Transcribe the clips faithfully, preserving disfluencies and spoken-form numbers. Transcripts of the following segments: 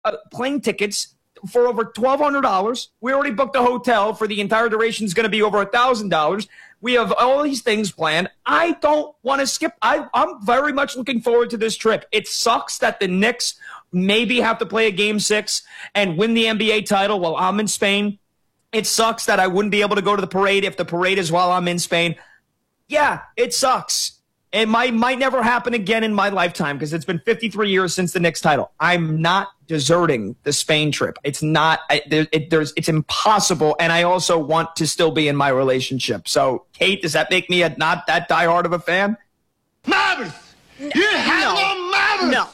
uh, plane tickets for over twelve hundred dollars. We already booked a hotel for the entire duration. Is going to be over one thousand dollars. We have all these things planned. I don't want to skip. I, I'm very much looking forward to this trip. It sucks that the Knicks maybe have to play a game six and win the N B A title while I'm in Spain. It sucks that I wouldn't be able to go to the parade if the parade is while I'm in Spain. Yeah, it sucks. It might might never happen again in my lifetime because it's been fifty-three years since the Knicks title. I'm not deserting the Spain trip. It's not. I, there, it, there's. It's impossible, and I also want to still be in my relationship. So, Kate, does that make me a not that diehard of a fan? Marvelous. You have no, no marvelous. No.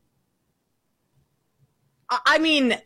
I mean,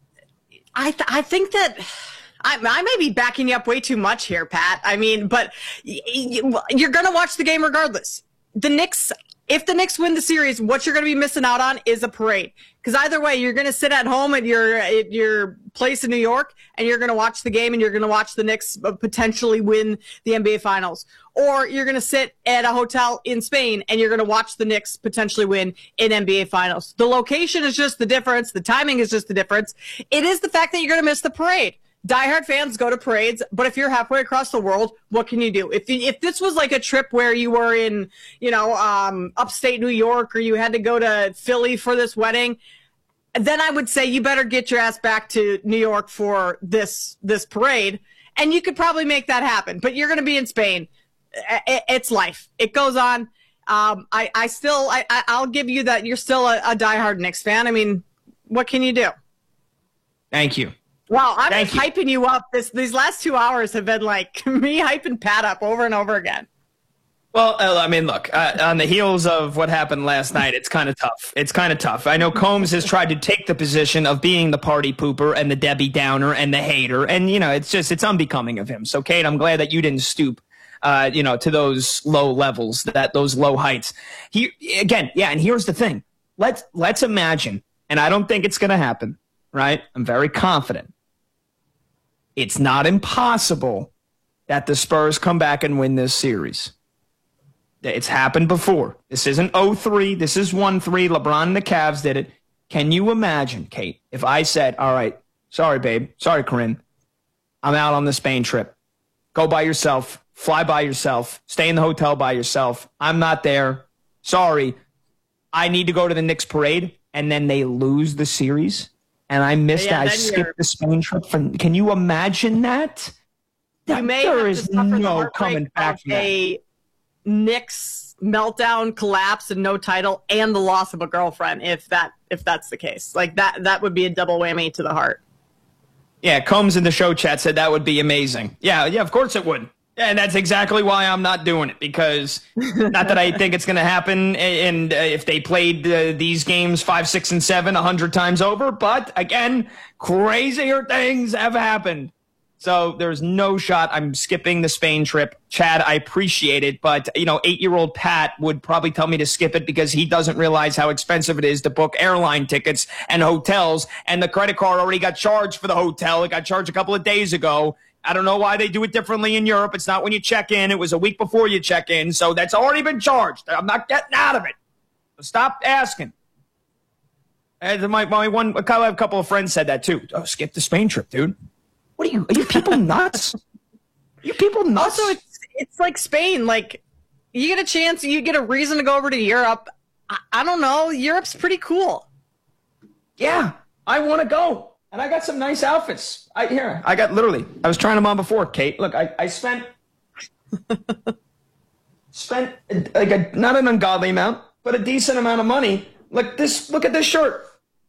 I th- I think that. I, I may be backing you up way too much here, Pat. I mean, but y- y- you're going to watch the game regardless. The Knicks, if the Knicks win the series, what you're going to be missing out on is a parade. Because either way, you're going to sit at home at your at your place in New York, and you're going to watch the game, and you're going to watch the Knicks potentially win the N B A Finals. Or you're going to sit at a hotel in Spain, and you're going to watch the Knicks potentially win in N B A Finals. The location is just the difference. The timing is just the difference. It is the fact that you're going to miss the parade. Diehard fans go to parades, but if you're halfway across the world, what can you do? If if this was like a trip where you were in, you know, um, upstate New York, or you had to go to Philly for this wedding, then I would say you better get your ass back to New York for this this parade, and you could probably make that happen. But you're going to be in Spain. It's life. It goes on. Um, I, I still, I, I'll give you that. You're still a, a diehard Knicks fan. I mean, what can you do? Thank you. Wow, I'm Thank just you. hyping you up. This These last two hours have been like me hyping Pat up over and over again. Well, uh, I mean, look, uh, on the heels of what happened last night, it's kind of tough. It's kind of tough. I know Combs has tried to take the position of being the party pooper and the Debbie Downer and the hater. And, you know, it's just, it's unbecoming of him. So, Kate, I'm glad that you didn't stoop, uh, you know, to those low levels, that those low heights. He, again, yeah, and here's the thing. Let's, let's imagine, and I don't think it's going to happen, right? I'm very confident. It's not impossible that the Spurs come back and win this series. It's happened before. This isn't oh three. This is one three. LeBron and the Cavs did it. Can you imagine, Kate, if I said, all right, sorry, babe. Sorry, Corinne. I'm out on the Spain trip. Go by yourself. Fly by yourself. Stay in the hotel by yourself. I'm not there. Sorry. I need to go to the Knicks parade. And then they lose the series. And I missed yeah, that. I skipped the Spain trip. From, can you imagine that? You may there have is to suffer no the coming back from a that. Knicks meltdown, collapse, and no title, and the loss of a girlfriend. If that, if that's the case, like that, that would be a double whammy to the heart. Yeah, Combs in the show chat said that would be amazing. Yeah, yeah, of course it would. And that's exactly why I'm not doing it, because not that I think it's going to happen, and uh, if they played uh, these games five, six, and seven a hundred times over, but again, crazier things have happened. So there's no shot I'm skipping the Spain trip. Chad, I appreciate it, but you know, eight-year-old Pat would probably tell me to skip it because he doesn't realize how expensive it is to book airline tickets and hotels, and the credit card already got charged for the hotel. It got charged a couple of days ago. I don't know why they do it differently in Europe. It's not when you check in. It was a week before you check in. So that's already been charged. I'm not getting out of it. So stop asking. And my, my one, a couple of friends said that too. Oh, skip the Spain trip, dude. What are you, are you people nuts? Are you people nuts? Also, it's, it's like Spain. Like, you get a chance, you get a reason to go over to Europe. I, I don't know. Europe's pretty cool. Yeah, I want to go. And I got some nice outfits. I here. I got literally. I was trying them on before, Kate. Look, I, I spent spent like a not an ungodly amount, but a decent amount of money. Look this. Look at this shirt.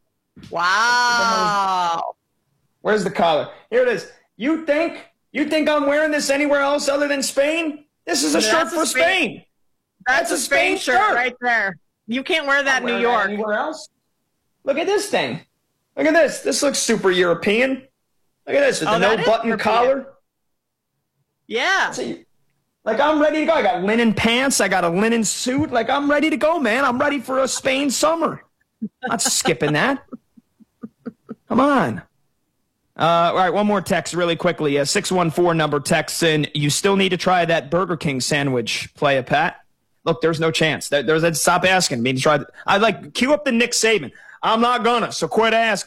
Wow. Where's the collar? Here it is. You think you think I'm wearing this anywhere else other than Spain? This is a That's shirt a for Spain, Spain. That's, That's a Spain, Spain shirt, shirt right there. You can't wear that in New York. That anywhere else? Look at this thing. Look at this. This looks super European. Look at this. With the oh, no button collar. Yeah. See, like, I'm ready to go. I got linen pants. I got a linen suit. Like, I'm ready to go, man. I'm ready for a Spain summer. Not skipping that. Come on. Uh, all right, one more text really quickly. A six one four number texts in. You still need to try that Burger King sandwich, play a Pat. Look, there's no chance. There, there's, stop asking me to try. I like, cue up the Nick Saban. I'm not gonna. So quit asking.